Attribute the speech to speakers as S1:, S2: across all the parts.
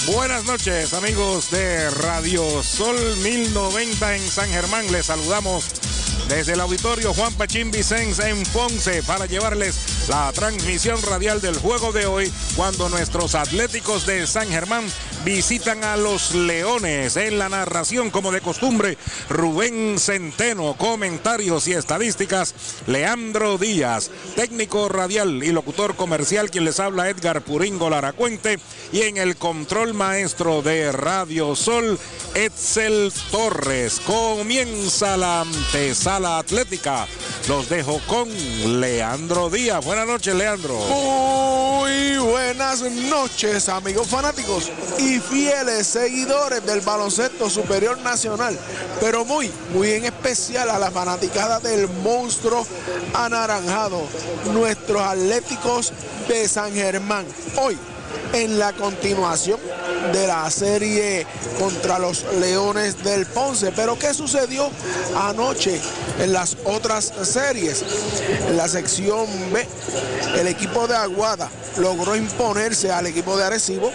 S1: Buenas noches, amigos de Radio Sol 1090 en San Germán. Les saludamos desde el auditorio Juan Pachín Vicens en Ponce para llevarles la transmisión radial del juego de hoy, cuando nuestros Atléticos de San Germán visitan a los Leones. En la narración, como de costumbre, Rubén Centeno. Comentarios y estadísticas, Leandro Díaz. Técnico radial y locutor comercial, quien les habla, Edgar Puringo Laracuente. Y en el control maestro de Radio Sol, Edsel Torres. Comienza la antesala atlética. Los dejo con Leandro Díaz. Buenas noches, Leandro.
S2: Muy buenas noches, amigos fanáticos y fieles seguidores del baloncesto superior nacional, pero muy en especial a la fanaticada del monstruo anaranjado, nuestros Atléticos de San Germán. Hoy, en la continuación de la serie contra los Leones del Ponce. Pero ¿qué sucedió anoche en las otras series? En la sección B, el equipo de Aguada logró imponerse al equipo de Arecibo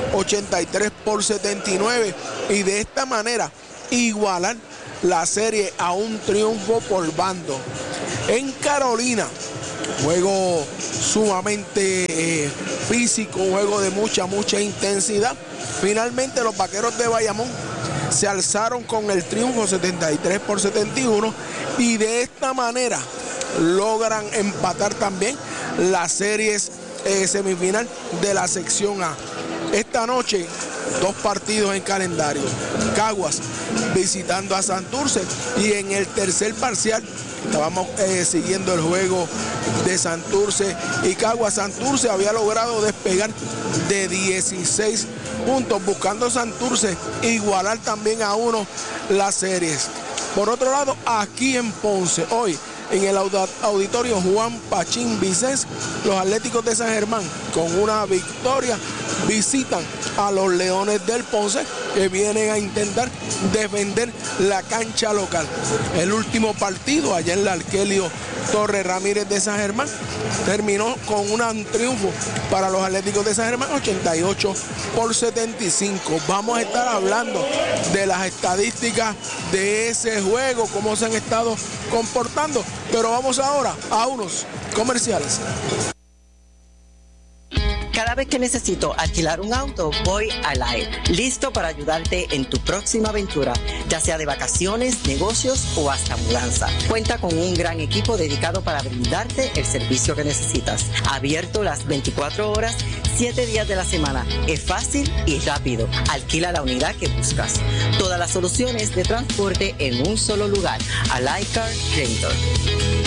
S2: 83-79 y de esta manera igualar la serie a un triunfo por bando. En Carolina, juego sumamente físico, un juego de mucha intensidad. Finalmente los Vaqueros de Bayamón se alzaron con el triunfo 73-71 y de esta manera logran empatar también las series semifinal de la sección A. Esta noche, dos partidos en calendario. Caguas visitando a Santurce, y en el tercer parcial estábamos siguiendo el juego de Santurce y Caguas. Santurce había logrado despegar de 16 puntos, buscando Santurce igualar también a uno las series. Por otro lado, aquí en Ponce, hoy en el auditorio Juan Pachín Vicens, los Atléticos de San Germán, con una victoria, visitan a los Leones del Ponce, que vienen a intentar defender la cancha local. El último partido allá en la Arquelio Torres Ramírez de San Germán terminó con un triunfo para los Atléticos de San Germán, 88-75. Vamos a estar hablando de las estadísticas de ese juego, cómo se han estado comportando, pero vamos ahora a unos comerciales.
S3: Cada vez que necesito alquilar un auto, voy a Live, listo para ayudarte en tu próxima aventura, ya sea de vacaciones, negocios o hasta mudanza. Cuenta con un gran equipo dedicado para brindarte el servicio que necesitas. Abierto las 24 horas, 7 días de la semana. Es fácil y rápido. Alquila la unidad que buscas. Todas las soluciones de transporte en un solo lugar. Alive Car Rental.